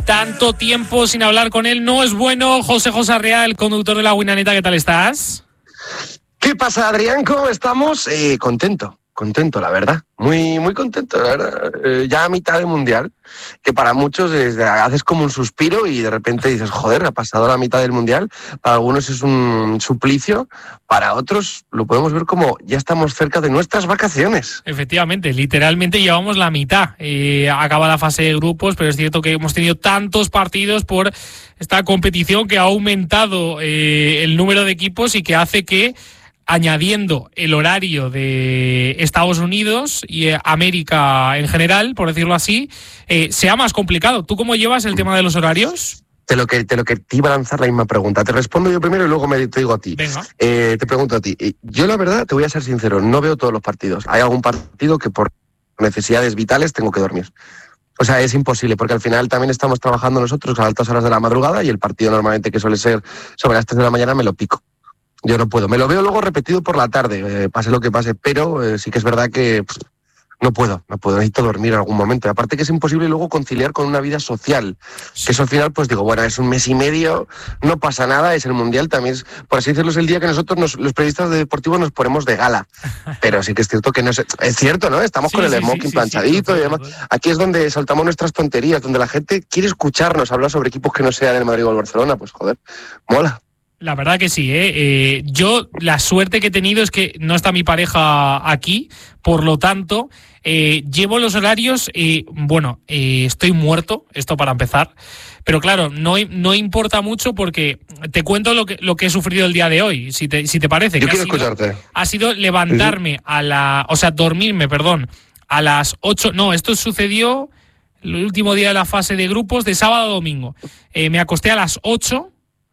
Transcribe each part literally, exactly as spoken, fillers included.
Tanto tiempo sin hablar con él no es bueno. José José Real, conductor de La Winaneta, ¿qué tal estás? ¿Qué pasa, Adrián? ¿Cómo estamos? Eh, contento, contento, la verdad. Muy, muy contento, la verdad. Eh, ya a mitad del Mundial, que para muchos es, haces como un suspiro y de repente dices, joder, ha pasado la mitad del Mundial. Para algunos es un suplicio, para otros lo podemos ver como ya estamos cerca de nuestras vacaciones. Efectivamente, literalmente llevamos la mitad. Eh, acaba la fase de grupos, pero es cierto que hemos tenido tantos partidos por esta competición que ha aumentado eh, el número de equipos y que hace que, añadiendo el horario de Estados Unidos y América en general, por decirlo así, eh, sea más complicado. ¿Tú cómo llevas el tema de los horarios? Te lo que te lo que te iba a lanzar la misma pregunta. Te respondo yo primero y luego me te digo a ti. Venga. Eh, te pregunto a ti. Yo la verdad, te voy a ser sincero, no veo todos los partidos. Hay algún partido que por necesidades vitales tengo que dormir. O sea, es imposible, porque al final también estamos trabajando nosotros a altas horas de la madrugada y el partido normalmente que suele ser sobre las tres de la mañana me lo pico. Yo no puedo. Me lo veo luego repetido por la tarde, eh, pase lo que pase, pero eh, sí que es verdad que pff, no puedo, no puedo, necesito dormir en algún momento. Y aparte que es imposible luego conciliar con una vida social, sí. Que eso al final, pues digo, bueno, es un mes y medio, no pasa nada, es el Mundial, también es, por así decirlo, es el día que nosotros, nos, los periodistas de deportivos, nos ponemos de gala. Pero sí que es cierto que no es, es cierto, ¿no? Estamos sí, con el sí, smoking sí, planchadito sí, sí, y demás. Aquí es donde soltamos nuestras tonterías, donde la gente quiere escucharnos hablar sobre equipos que no sean el Madrid o el Barcelona, pues joder, mola. La verdad que sí, ¿eh? Eh, yo la suerte que he tenido es que no está mi pareja aquí, por lo tanto, eh, llevo los horarios, eh, bueno, eh, estoy muerto, esto para empezar, pero claro, no, no importa mucho porque te cuento lo que, lo que he sufrido el día de hoy, si te, si te parece. Yo que quiero ha sido, escucharte. Ha sido levantarme a la, o sea, dormirme, perdón, a las ocho, no, esto sucedió el último día de la fase de grupos, de sábado a domingo. Eh, me acosté a las ocho.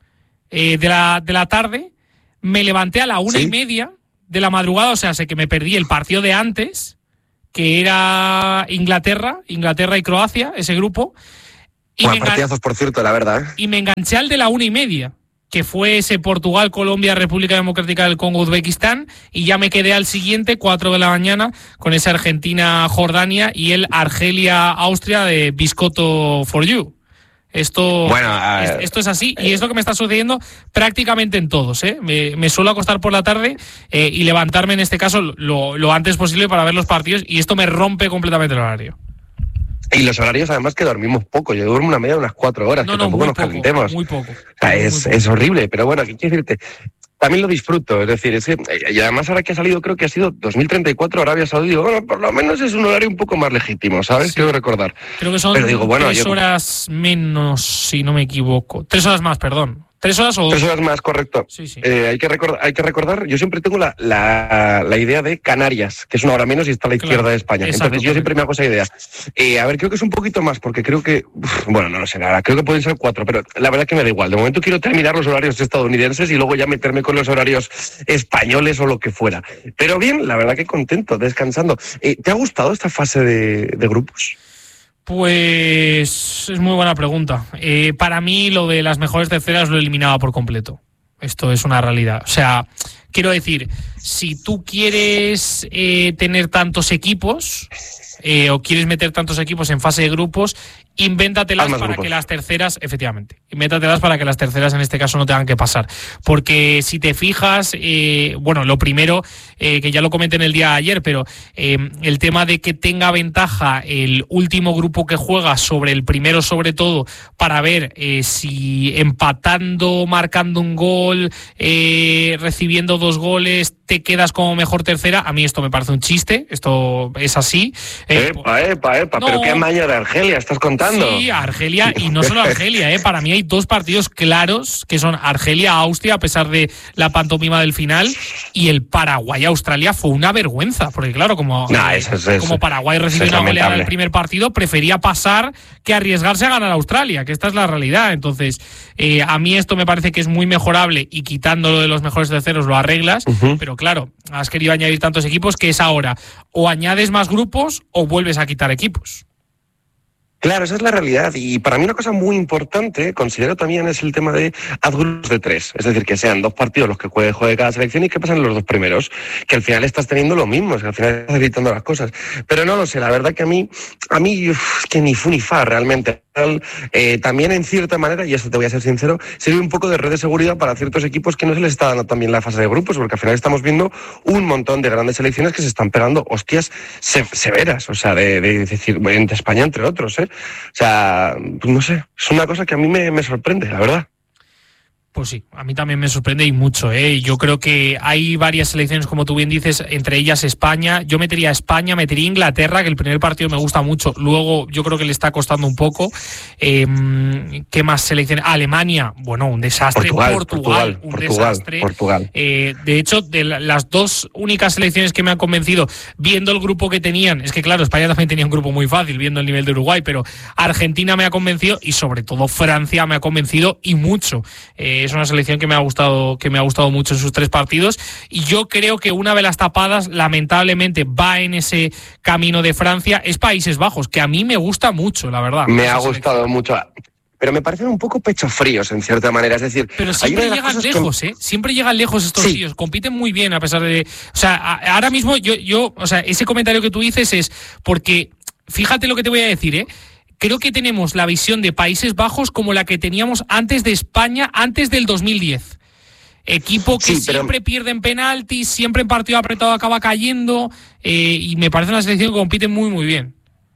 Eh, de, la, de la tarde, me levanté a la una ¿Sí? y media de la madrugada, o sea, sé que me perdí el partido de antes, que era Inglaterra, Inglaterra y Croacia, ese grupo. Y bueno, partidazos, por cierto, la verdad. ¿eh? Y me enganché al de la una y media, que fue ese Portugal, Colombia, República Democrática del Congo, Uzbekistán, y ya me quedé al siguiente, cuatro de la mañana, con ese Argentina, Jordania y el Argelia, Austria de Biscotto for You. Esto, bueno, uh, esto es así y es lo que me está sucediendo prácticamente en todos. ¿eh? Me, me suelo acostar por la tarde eh, y levantarme en este caso lo, lo antes posible para ver los partidos y esto me rompe completamente el horario. Y los horarios además que dormimos poco. Yo duermo una media de unas cuatro horas, no, que no, tampoco nos poco, calentemos. Muy poco. O sea, es, poco. es horrible, pero bueno, ¿qué quiero decirte? También lo disfruto, es decir, es que, y además ahora que ha salido, creo que ha sido dos mil treinta y cuatro Arabia Saudí, digo, bueno, por lo menos es un horario un poco más legítimo, ¿sabes? Sí. Quiero recordar. Creo que son Pero digo, bueno, tres yo... horas menos, si no me equivoco. Tres horas más, perdón. ¿Tres horas o dos? Tres horas más, correcto. Sí, sí. Eh, hay, que recordar, hay que recordar, yo siempre tengo la, la, la idea de Canarias, que es una hora menos y está a la izquierda claro, de España. Exacto, Entonces yo siempre me hago esa idea. Eh, a ver, creo que es un poquito más, porque creo que, uf, bueno, no lo sé nada, creo que pueden ser cuatro, pero la verdad que me da igual. De momento quiero terminar los horarios estadounidenses y luego ya meterme con los horarios españoles o lo que fuera. Pero bien, la verdad que contento, descansando. Eh, ¿Te ha gustado esta fase de, de grupos? Pues es muy buena pregunta. Eh, para mí lo de las mejores terceras lo eliminaba por completo. Esto es una realidad. O sea, quiero decir, si tú quieres eh, tener tantos equipos eh, o quieres meter tantos equipos en fase de grupos, invéntatelas para grupos. que las terceras, efectivamente, invéntatelas para que las terceras en este caso no tengan que pasar. Porque si te fijas, eh, bueno, lo primero, eh, que ya lo comenté en el día de ayer, pero eh, el tema de que tenga ventaja el último grupo que juega sobre el primero, sobre todo, para ver eh, si empatando, marcando un gol, eh, recibiendo dos goles, te quedas como mejor tercera. A mí esto me parece un chiste, esto es así. Eh, epa, epa, epa, no, pero qué maña de Argelia estás contando. Sí, Argelia, y no solo Argelia, ¿eh? Para mí hay dos partidos claros que son Argelia-Austria, a pesar de la pantomima del final, y el Paraguay-Australia fue una vergüenza, porque claro, como, no, eso es, eso, como Paraguay recibió una goleada en el primer partido, prefería pasar que arriesgarse a ganar a Australia, que esta es la realidad. Entonces, eh, a mí esto me parece que es muy mejorable y quitándolo de los mejores terceros lo arreglas, uh-huh. Pero claro, has querido añadir tantos equipos que es ahora o añades más grupos o vuelves a quitar equipos. Claro, esa es la realidad. Y para mí una cosa muy importante, considero también, es el tema de haz grupos de tres. Es decir, que sean dos partidos los que juegue, juegue cada selección y que pasen los dos primeros. Que al final estás teniendo lo mismo, es que al final estás evitando las cosas. Pero no lo sé, la verdad que a mí, a mí uf, es que ni fu ni fa realmente. Eh, también en cierta manera, y esto te voy a ser sincero, sirve un poco de red de seguridad para ciertos equipos que no se les está dando también la fase de grupos, porque al final estamos viendo un montón de grandes selecciones que se están pegando hostias se- severas, o sea, de, de decir, entre España entre otros, ¿eh? O sea, pues no sé, es una cosa que a mí me, me sorprende, la verdad. Pues sí, a mí también me sorprende y mucho, ¿eh? Yo creo que hay varias selecciones, como tú bien dices, entre ellas España. Yo metería a España, metería a Inglaterra, que el primer partido me gusta mucho. Luego yo creo que le está costando un poco. Eh, ¿Qué más selecciones? Alemania, bueno, un desastre. Portugal, Portugal, Portugal, un Portugal, desastre. Portugal. Eh, de hecho, de la- las dos únicas selecciones que me han convencido, viendo el grupo que tenían, es que claro, España también tenía un grupo muy fácil, viendo el nivel de Uruguay, pero Argentina me ha convencido y sobre todo Francia me ha convencido y mucho. Eh, es una selección que me ha gustado, que me ha gustado mucho en sus tres partidos y yo creo que una de las tapadas, lamentablemente, va en ese camino de Francia, es Países Bajos, que a mí me gusta mucho, la verdad. Me esa ha selección. gustado mucho. Pero me parecen un poco pechos fríos, en cierta manera. Es decir, Pero hay siempre una de las llegan cosas lejos, que... ¿eh? Siempre llegan lejos estos Sí. tíos. Compiten muy bien a pesar de... O sea, a- ahora mismo yo, yo... O sea, ese comentario que tú dices es porque... Fíjate lo que te voy a decir, ¿eh? Creo que tenemos la visión de Países Bajos como la que teníamos antes de España, antes del dos mil diez. Equipo que Sí, pero- siempre pierde en penaltis, siempre en partido apretado acaba cayendo, eh, y me parece una selección que compite muy, muy bien.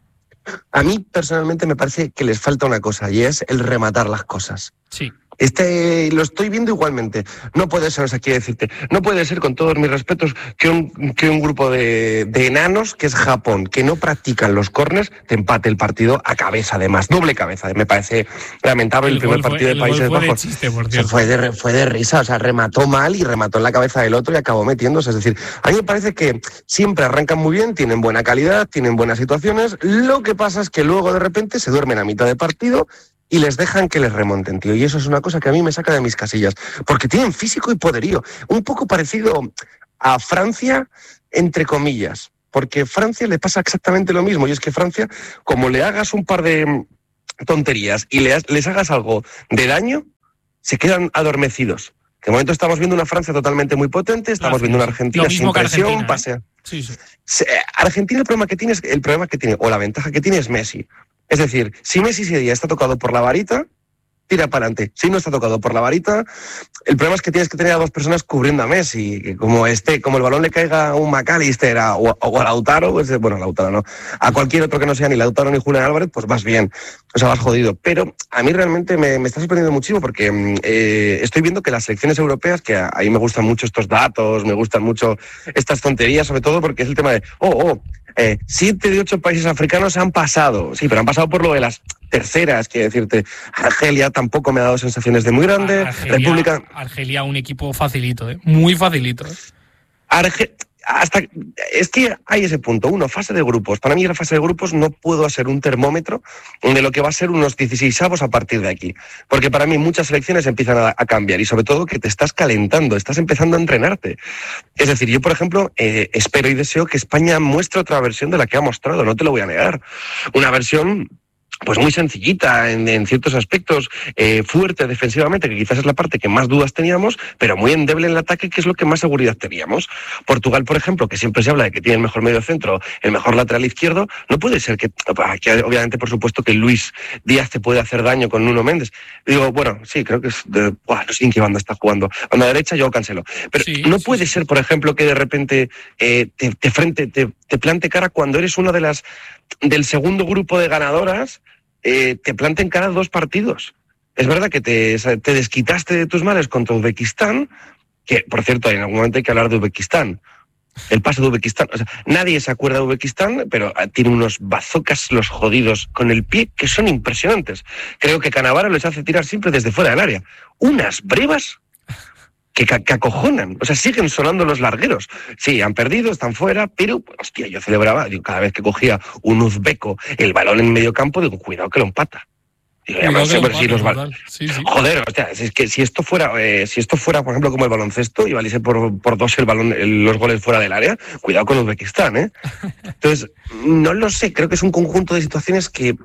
A mí personalmente me parece que les falta una cosa y es el rematar las cosas. Sí. Este, lo estoy viendo igualmente. No puede ser, o sea, quiero decirte, no puede ser, con todos mis respetos, que un, que un grupo de, de enanos, que es Japón, que no practican los corners, te empate el partido a cabeza, además, doble cabeza. Me parece lamentable el, El primer gol fue- partido el de gol Países fue de Bajos. chiste, por O sea, cierto. fue, de, fue de risa, o sea, remató mal y remató en la cabeza del otro y acabó metiéndose. Es decir, a mí me parece que siempre arrancan muy bien, tienen buena calidad, tienen buenas situaciones. Lo que pasa es que luego de repente se duermen a mitad de partido y les dejan que les remonten, tío. Y eso es una cosa que a mí me saca de mis casillas. Porque tienen físico y poderío. Un poco parecido a Francia, entre comillas. Porque a Francia le pasa exactamente lo mismo. Y es que Francia, como le hagas un par de tonterías y le, les hagas algo de daño, se quedan adormecidos. De momento estamos viendo una Francia totalmente muy potente, estamos Claro, viendo una sí. Argentina Lo mismo sin que presión, Argentina, ¿eh? pasea. Sí, sí. Se- Argentina el problema que tiene es el problema que tiene, o la ventaja que tiene es Messi. Es decir, si Messi ese día está tocado por la varita, tira para adelante. Si no está tocado por la varita, el problema es que tienes que tener a dos personas cubriendo a Messi, que como este, como el balón le caiga a un McAllister a, o, o a Lautaro, pues, bueno, a Lautaro no, a cualquier otro que no sea ni Lautaro ni Julián Álvarez, pues vas bien, o sea, vas jodido. Pero a mí realmente me, me está sorprendiendo muchísimo porque eh, estoy viendo que las selecciones europeas, que a, a mí me gustan mucho estos datos, me gustan mucho estas tonterías, sobre todo porque es el tema de, oh, oh, eh, siete de ocho países africanos han pasado, sí, pero han pasado por lo de las terceras, quiero decirte. Argelia tampoco me ha dado sensaciones de muy grande. Argelia, República... Argelia, un equipo facilito, ¿eh? Muy facilito, ¿eh? Arge... Hasta... Es que hay ese punto. Uno, fase de grupos. Para mí la fase de grupos no puedo hacer un termómetro de lo que va a ser unos dieciseisavos a partir de aquí. Porque para mí muchas selecciones empiezan a, a cambiar y sobre todo que te estás calentando, estás empezando a entrenarte. Es decir, yo por ejemplo eh, espero y deseo que España muestre otra versión de la que ha mostrado, no te lo voy a negar. Una versión... pues muy sencillita en, en ciertos aspectos, eh, fuerte defensivamente, que quizás es la parte que más dudas teníamos, pero muy endeble en el ataque, que es lo que más seguridad teníamos. Portugal, por ejemplo, que siempre se habla de que tiene el mejor medio centro, el mejor lateral izquierdo, no puede ser que, que obviamente, por supuesto, que Luis Díaz te puede hacer daño con Nuno Méndez. Digo, bueno, sí, creo que es de, buah, no sé en qué banda está jugando. Banda derecha, yo Cancelo. Pero Sí, no sí, puede sí. ser, por ejemplo, que de repente eh, te, te frente, te, te plante cara cuando eres una de las del segundo grupo de ganadoras. Eh, te planten cara dos partidos. Es verdad que te, te desquitaste de tus males contra Uzbekistán, que, por cierto, en algún momento hay que hablar de Uzbekistán. El paso de Uzbekistán. O sea, nadie se acuerda de Uzbekistán, pero tiene unos bazocas los jodidos con el pie que son impresionantes. Creo que Cannavaro les hace tirar siempre desde fuera del área. Unas brevas que, que acojonan. O sea, siguen sonando los largueros. Sí, han perdido, están fuera, pero, hostia, yo celebraba, digo, cada vez que cogía un uzbeco el balón en medio campo, digo, cuidado que lo empata. Digo, Cuidado no sé, que pero lo si los empata, bal- total. Sí, sí. Joder, o sea, es que si esto fuera, eh, si esto fuera, por ejemplo, como el baloncesto y valiese por, por dos el balón, el- los goles fuera del área, cuidado con Uzbekistán, ¿eh? Entonces, no lo sé, creo que es un conjunto de situaciones que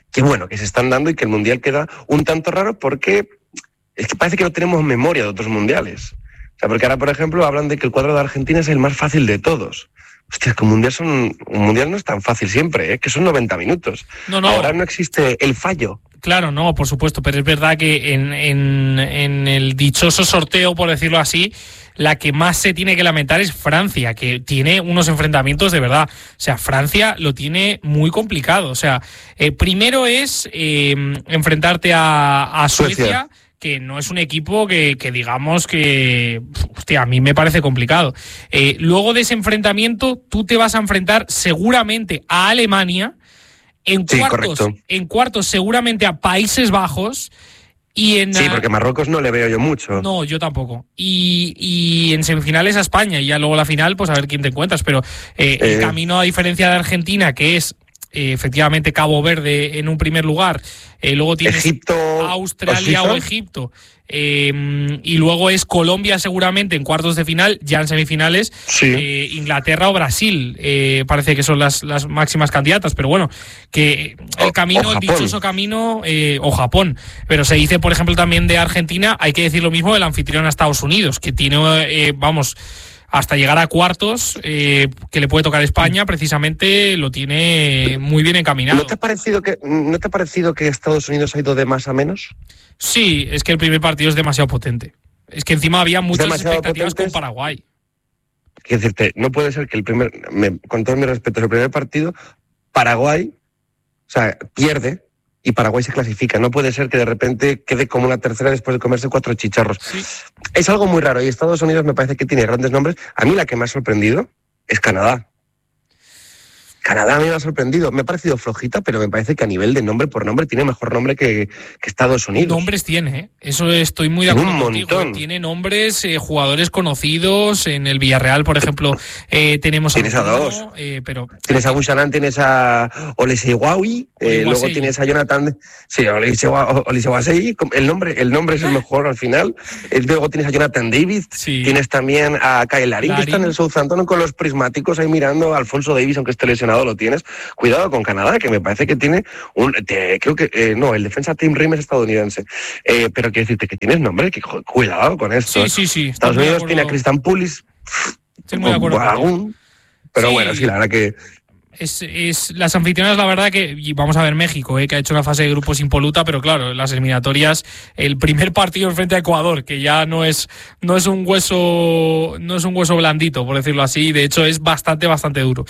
que bueno, que se están dando y que el Mundial queda un tanto raro porque es que parece que no tenemos memoria de otros mundiales. O sea, porque ahora, por ejemplo, hablan de que el cuadro de Argentina es el más fácil de todos. Hostia, que un mundial, son, un mundial no es tan fácil siempre, ¿eh? Que son noventa minutos. No, no. Ahora no existe el fallo. Claro, no, por supuesto, pero es verdad que en, en, en el dichoso sorteo, por decirlo así, la que más se tiene que lamentar es Francia, que tiene unos enfrentamientos de verdad. O sea, Francia lo tiene muy complicado. O sea, eh, primero es eh, enfrentarte a, a Suecia, Suecia, que no es un equipo que, que digamos que, hostia, a mí me parece complicado. Eh, luego de ese enfrentamiento, tú te vas a enfrentar seguramente a Alemania. En cuartos, sí, en cuartos seguramente a Países Bajos y en... Sí, porque Marruecos no le veo yo mucho. No, yo tampoco. Y, y en semifinales a España y ya luego la final, pues a ver quién te encuentras. Pero eh, eh. el camino, a diferencia de Argentina, que es eh, efectivamente Cabo Verde en un primer lugar, eh, luego tienes Egipto, Australia o, o Egipto, eh, y luego es Colombia seguramente en cuartos de final, ya en semifinales, sí. eh, Inglaterra o Brasil, eh, parece que son las, las máximas candidatas, pero bueno, que el camino, el dichoso camino, eh, o Japón, pero se dice, por ejemplo, también de Argentina, hay que decir lo mismo del anfitrión a Estados Unidos, que tiene, eh, vamos... hasta llegar a cuartos, eh, que le puede tocar España, precisamente lo tiene muy bien encaminado. ¿No te ha parecido que, ¿no te ha parecido que Estados Unidos ha ido de más a menos? Sí, es que el primer partido es demasiado potente. Es que encima había muchas expectativas potentes con Paraguay. Quiero decirte, no puede ser que el primer, me, con todo mi respeto, el primer partido, Paraguay, o sea, pierde y Paraguay se clasifica. No puede ser que de repente quede como una tercera después de comerse cuatro chicharros. Sí. Es algo muy raro y Estados Unidos me parece que tiene grandes nombres. A mí la que me ha sorprendido es Canadá. Canadá a mí me ha sorprendido. Me ha parecido flojita, pero me parece que a nivel de nombre por nombre tiene mejor nombre que, que Estados Unidos. Nombres tiene, ¿eh? Eso estoy muy de acuerdo un contigo. Montón. Tiene nombres, eh, jugadores conocidos. En el Villarreal, por ejemplo, eh, tenemos tienes a, a dos. Eh, pero tienes a Buchanan, tienes a Oleseguawi, eh, luego tienes a Jonathan, sí, Oleseguasei. El nombre, el nombre es el mejor al final. Eh, luego tienes a Jonathan David. Sí. Tienes también a Kyle Larin, que está en el Southampton con los prismáticos ahí mirando. A Alfonso Davies, aunque esté lesionado, lo tienes. Cuidado con Canadá, que me parece que tiene un... Te, creo que... Eh, no, el defensa Tim Rim es estadounidense. Eh, pero quiero decirte que tienes nombre, que cuidado con esto. Sí, sí, sí. Estados Unidos tiene a Christian Pulisic. Estoy muy de acuerdo. Algún, pero sí. bueno, sí, la verdad que... Es, es las anfitrionas, la verdad que, y vamos a ver México, eh, que ha hecho una fase de grupos impoluta, pero claro, las eliminatorias, el primer partido frente a Ecuador, que ya no es, no es un hueso, no es un hueso blandito, por decirlo así, de hecho es bastante, bastante duro.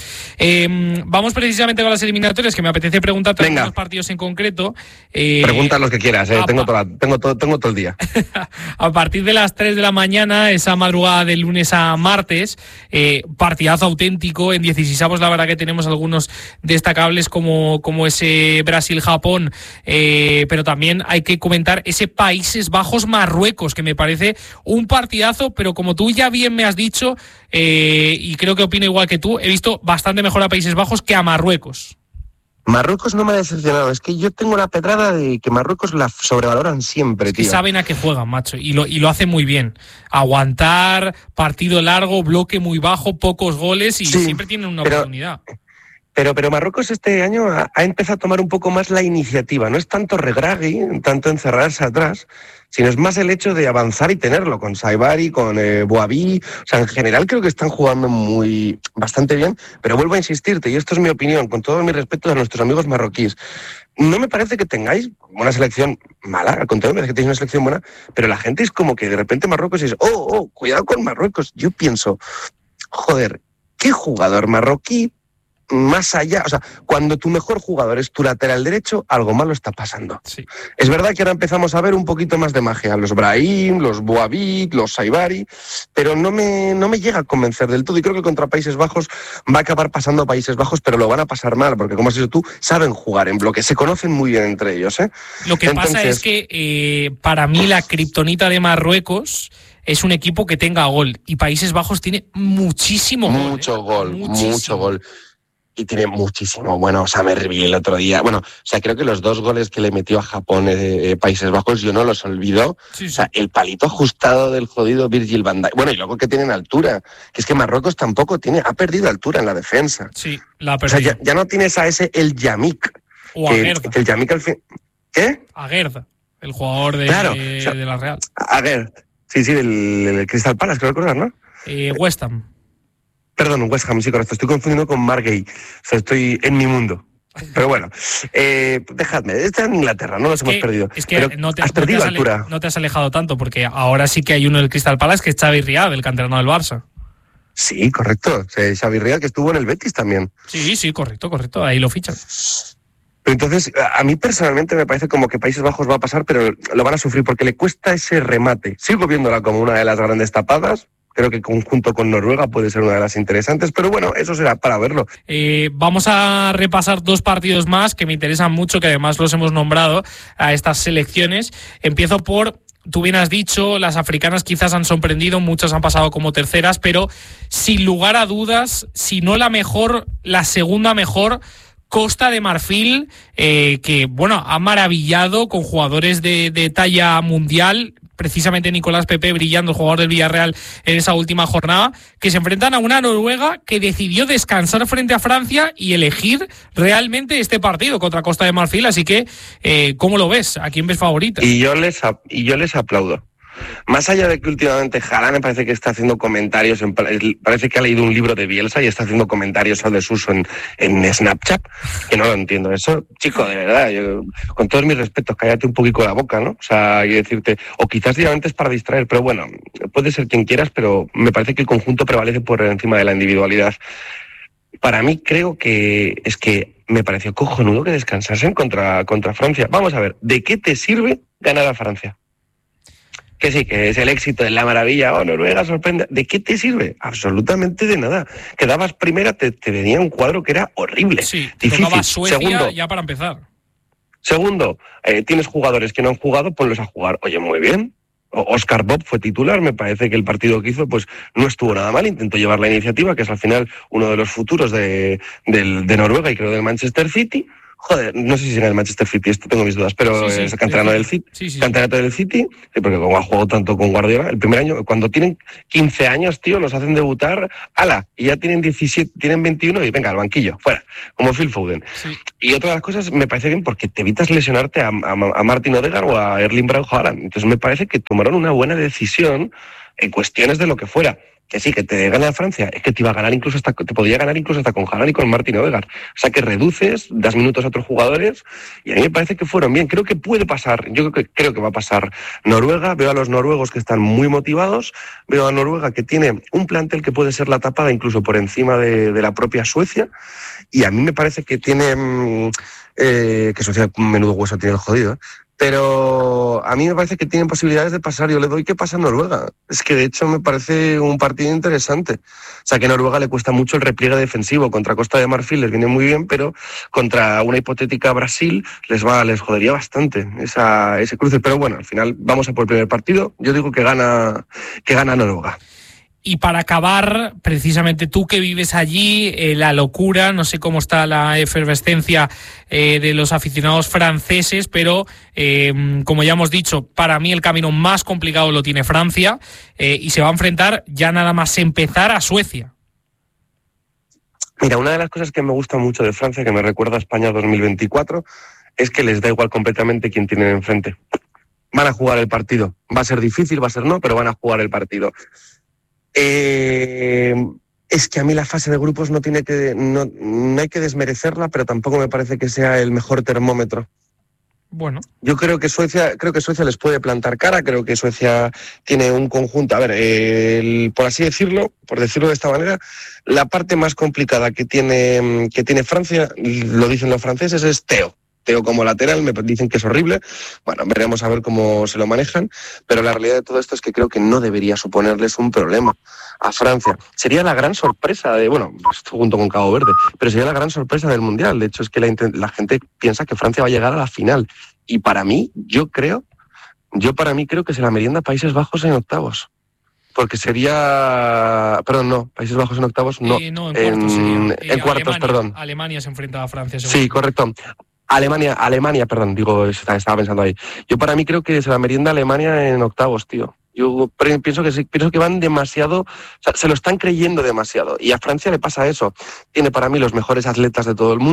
Eh, vamos precisamente con las eliminatorias, que me apetece preguntarte algunos partidos en concreto. Eh, Pregunta los que quieras, eh, tengo, toda, tengo, todo, tengo todo el día. A partir de las tres de la mañana, esa madrugada de lunes a martes, eh, partidazo auténtico, en dieciseisavos la verdad que tenemos algo algunos destacables como, como ese Brasil-Japón, eh, pero también hay que comentar ese Países Bajos-Marruecos, que me parece un partidazo, pero como tú ya bien me has dicho, eh, y creo que opino igual que tú, he visto bastante mejor a Países Bajos que a Marruecos. Marruecos no me ha decepcionado, es que yo tengo la pedrada de que Marruecos la sobrevaloran siempre, es que tío. Saben a qué juegan, macho, y lo, y lo hacen muy bien. Aguantar, partido largo, bloque muy bajo, pocos goles y sí, siempre tienen una pero... oportunidad. Pero, pero Marruecos este año ha, ha empezado a tomar un poco más la iniciativa. No es tanto regragui, tanto encerrarse atrás, sino es más el hecho de avanzar y tenerlo con Saibari, con eh, Boaví. O sea, en general creo que están jugando muy bastante bien, pero vuelvo a insistirte, y esto es mi opinión, con todo mi respeto a nuestros amigos marroquíes. No me parece que tengáis una selección mala, al contrario, me parece que tenéis una selección buena, pero la gente es como que de repente Marruecos es, oh, oh, cuidado con Marruecos. Yo pienso, joder, ¿qué jugador marroquí? Más allá, o sea, cuando tu mejor jugador es tu lateral derecho, algo malo está pasando. Sí. Es verdad que ahora empezamos a ver un poquito más de magia, los Brahim, los Boaví, los Saibari, pero no me, no me llega a convencer del todo y creo que contra Países Bajos va a acabar pasando a Países Bajos, pero lo van a pasar mal, porque como has dicho tú, saben jugar en bloque, se conocen muy bien entre ellos, ¿eh? Lo que Entonces... pasa es que eh, para mí la kriptonita de Marruecos es un equipo que tenga gol y Países Bajos tiene muchísimo gol. Mucho ¿eh? gol, muchísimo. mucho gol. Y tiene muchísimo. Bueno, Samervi el otro día. Bueno, o sea, creo que los dos goles que le metió a Japón, eh, Países Bajos, yo no los olvido. Sí, sí. O sea, el palito ajustado del jodido Virgil van Dijk. Bueno, y luego que tienen altura. Que es que Marruecos tampoco tiene, ha perdido altura en la defensa. Sí, la ha perdido. O sea, ya, ya no tienes a ese El Yamik. O que, a Gerd. que el Yamik al fin... ¿Qué? A Gerd, el jugador de, claro, de, o sea, de la Real. A Gerd, sí, sí, el, el Crystal Palace, creo recordar, ¿no? Eh, West Ham. Perdón, West Ham, sí, correcto. Estoy confundiendo con Margate. O sea, estoy en mi mundo. Pero bueno, eh, dejadme. Está en Inglaterra, no nos es hemos que, perdido. Es que Pero no te, has no te perdido has altura. Ale, no te has alejado tanto, porque ahora sí que hay uno del Crystal Palace que es Xavi Riad, el canterano del Barça. Sí, correcto. O sea, Xavi Riad, que estuvo en el Betis también. Sí, sí, correcto, correcto. Ahí lo fichan. Pero entonces, a mí personalmente me parece como que Países Bajos va a pasar, pero lo van a sufrir porque le cuesta ese remate. Sigo viéndola como una de las grandes tapadas. Creo que conjunto con Noruega puede ser una de las interesantes, pero bueno, eso será para verlo. Eh, vamos a repasar dos partidos más que me interesan mucho, que además los hemos nombrado a estas selecciones. Empiezo por... Tú bien has dicho, las africanas quizás han sorprendido, muchas han pasado como terceras, pero sin lugar a dudas, si no la mejor, la segunda mejor, Costa de Marfil, eh, que bueno, ha maravillado con jugadores de, de talla mundial, precisamente Nicolás Pepe brillando, el jugador del Villarreal en esa última jornada, que se enfrentan a una Noruega que decidió descansar frente a Francia y elegir realmente este partido contra Costa de Marfil, así que eh, ¿cómo lo ves? ¿A quién ves favorita? Y yo les, y yo les aplaudo. Más allá de que últimamente Haaland me parece que está haciendo comentarios, en, parece que ha leído un libro de Bielsa y está haciendo comentarios al desuso en, en Snapchat, que no lo entiendo. Eso, chico, de verdad, yo, con todos mis respetos, cállate un poquito la boca, ¿no? O sea, y decirte, o quizás directamente es para distraer, pero bueno, puede ser quien quieras, pero me parece que el conjunto prevalece por encima de la individualidad. Para mí creo que es que me pareció cojonudo que descansasen contra, contra Francia. Vamos a ver, ¿de qué te sirve ganar a Francia? Que sí, que es el éxito, es la maravilla, oh, Noruega sorprende. ¿De qué te sirve? Absolutamente de nada. Quedabas primera, te, te venía un cuadro que era horrible. Sí, te difícil. tocaba Suecia Segundo, ya para empezar. Segundo, eh, tienes jugadores que no han jugado, ponlos a jugar. Oye, muy bien. Oscar Bob fue titular, me parece que el partido que hizo pues no estuvo nada mal, intentó llevar la iniciativa, que es al final uno de los futuros de, de, de Noruega y creo del Manchester City. Joder, no sé si será el Manchester City, esto tengo mis dudas, pero sí, sí, es canterano del City, sí, sí, canterano del City, sí, porque como ha jugado tanto con Guardiola, el primer año, cuando tienen quince años, tío, los hacen debutar, ala, y ya tienen diecisiete, tienen veintiuno y venga, al banquillo, fuera, como Phil Foden. Sí. Y otra de las cosas me parece bien porque te evitas lesionarte a, a, a Martin Odegaard o a Erling Braut Haaland. Entonces me parece que tomaron una buena decisión en cuestiones de lo que fuera. Que sí, que te gana Francia, es que te iba a ganar incluso hasta, te podría ganar incluso hasta con Haaland y con Martin Odegaard. O sea que reduces, das minutos a otros jugadores y a mí me parece que fueron bien. Creo que puede pasar, yo creo que, creo que va a pasar Noruega, veo a los noruegos que están muy motivados, veo a Noruega que tiene un plantel que puede ser la tapada incluso por encima de, de la propia Suecia y a mí me parece que tiene, eh, que Suecia un menudo hueso tiene el jodido, ¿eh? Pero a mí me parece que tienen posibilidades de pasar. Yo le doy que pasa a Noruega. Es que de hecho me parece un partido interesante. O sea que a Noruega le cuesta mucho el repliegue defensivo. Contra Costa de Marfil les viene muy bien, pero contra una hipotética Brasil les va, les jodería bastante esa, ese cruce. Pero bueno, al final vamos a por el primer partido. Yo digo que gana, que gana Noruega. Y para acabar, precisamente tú que vives allí, eh, la locura, no sé cómo está la efervescencia eh, de los aficionados franceses, pero eh, como ya hemos dicho, para mí el camino más complicado lo tiene Francia eh, y se va a enfrentar ya nada más empezar a Suecia. Mira, una de las cosas que me gusta mucho de Francia, que me recuerda a España dos mil veinticuatro, es que les da igual completamente quién tienen enfrente. Van a jugar el partido. Va a ser difícil, va a ser no, pero van a jugar el partido. Eh, es que a mí la fase de grupos no tiene que no, no hay que desmerecerla, pero tampoco me parece que sea el mejor termómetro. Bueno, yo creo que Suecia creo que Suecia les puede plantar cara. Creo que Suecia tiene un conjunto, a ver, el, por así decirlo, por decirlo de esta manera, la parte más complicada que tiene que tiene Francia, lo dicen los franceses, es Theo. Theo como lateral, me dicen que es horrible. Bueno, veremos a ver cómo se lo manejan, pero la realidad de todo esto es que creo que no debería suponerles un problema a Francia. Sería la gran sorpresa de, bueno, junto con Cabo Verde, pero sería la gran sorpresa del Mundial. De hecho, es que la, la gente piensa que Francia va a llegar a la final. Y para mí, yo creo, yo para mí creo que se la merienda Países Bajos en octavos. Porque sería... Perdón, no, Países Bajos en octavos, no. Eh, no, en cuartos, en, sería. En eh, cuartos, Alemania, perdón. Alemania se enfrenta a Francia. Sí, correcto. Alemania, Alemania, perdón, digo, estaba pensando ahí. Yo para mí creo que se la merienda Alemania en octavos, tío. Yo pienso que pienso que van demasiado, o sea, se lo están creyendo demasiado. Y a Francia le pasa eso. Tiene para mí los mejores atletas de todo el mundo.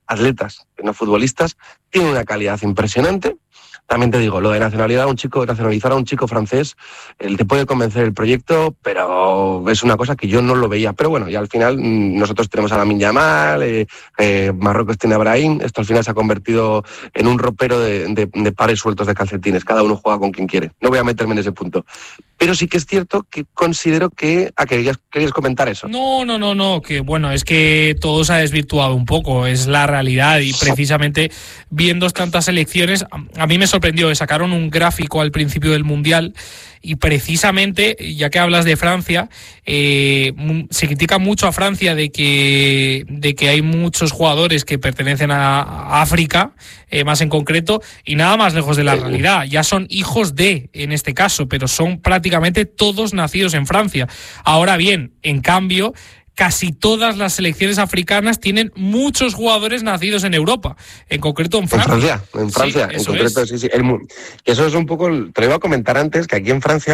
atletas, no futbolistas, tienen una calidad impresionante. También te digo, lo de nacionalidad, un chico, nacionalizar a un chico francés, él te puede convencer el proyecto, pero es una cosa que yo no lo veía. Pero bueno, y al final nosotros tenemos a Lamine Yamal, eh, eh, Marruecos tiene a Brahim, esto al final se ha convertido en un ropero de, de, de pares sueltos de calcetines, cada uno juega con quien quiere. No voy a meterme en ese punto. Pero sí que es cierto que considero que... ¿A querías, querías comentar eso? No, no, no, no, que bueno, es que todo se ha desvirtuado un poco, es la realidad y precisamente viendo tantas elecciones, a mí me sorprendió que sacaron un gráfico al principio del Mundial y precisamente, ya que hablas de Francia, eh, se critica mucho a Francia de que, de que hay muchos jugadores que pertenecen a África, eh, más en concreto, y nada más lejos de la realidad. Ya son hijos de, en este caso, pero son prácticamente todos nacidos en Francia. Ahora bien, en cambio, casi todas las selecciones africanas tienen muchos jugadores nacidos en Europa, en concreto en Francia. En Francia, en Francia, sí, en concreto, es. sí, sí. El, eso es un poco, te lo iba a comentar antes, que aquí en Francia,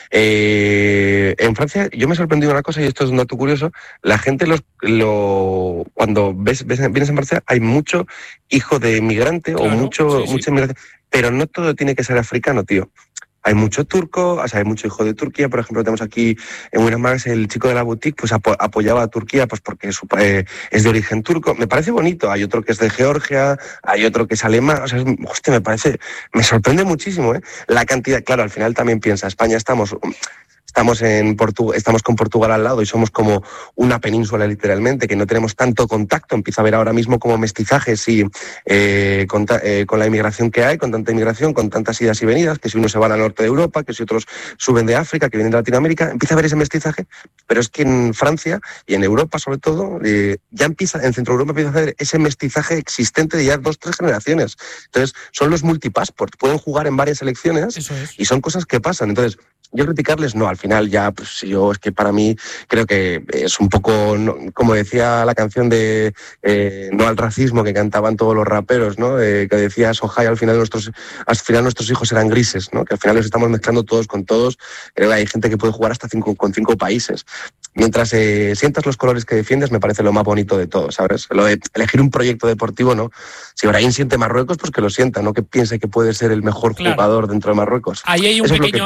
eh, en Francia, yo me he sorprendido una cosa, y esto es un dato curioso, la gente los, lo, cuando ves, ves vienes en Francia, hay mucho hijo de migrante, claro, o mucho, sí, mucha sí. inmigración, pero no todo tiene que ser africano, tío. Hay mucho turco, o sea, hay mucho hijo de Turquía. Por ejemplo, tenemos aquí en Winner Max el chico de la boutique, pues apo- apoyaba a Turquía pues porque su, eh, es de origen turco. Me parece bonito. Hay otro que es de Georgia, hay otro que es alemán. O sea, es, hostia, me parece, me sorprende muchísimo, ¿eh? La cantidad, claro, al final también piensa, España estamos... Estamos, en Portu- estamos con Portugal al lado y somos como una península literalmente, que no tenemos tanto contacto. Empieza a haber ahora mismo como mestizajes y eh, con, ta- eh, con la inmigración que hay, con tanta inmigración, con tantas idas y venidas, que si unos se van al norte de Europa, que si otros suben de África, que vienen de Latinoamérica, empieza a haber ese mestizaje. Pero es que en Francia y en Europa sobre todo, eh, ya empieza, en Centro Europa empieza a haber ese mestizaje existente de ya dos, tres generaciones. Entonces son los multipassports, pueden jugar en varias selecciones. Eso es. Y son cosas que pasan. Entonces, yo criticarles no, al final ya, pues yo es que para mí creo que es un poco, no, como decía la canción de eh, No al racismo que cantaban todos los raperos, ¿no? Eh, que decía Sohai, al final nuestros, al final nuestros hijos eran grises, ¿no? Que al final los estamos mezclando todos con todos. Creo que hay gente que puede jugar hasta cinco, con cinco países. Mientras eh, sientas los colores que defiendes, me parece lo más bonito de todo, ¿sabes? Lo de elegir un proyecto deportivo, ¿no? Si Brahim siente Marruecos, pues que lo sienta, no que piense que puede ser el mejor claro. jugador dentro de Marruecos. Ahí hay un Eso pequeño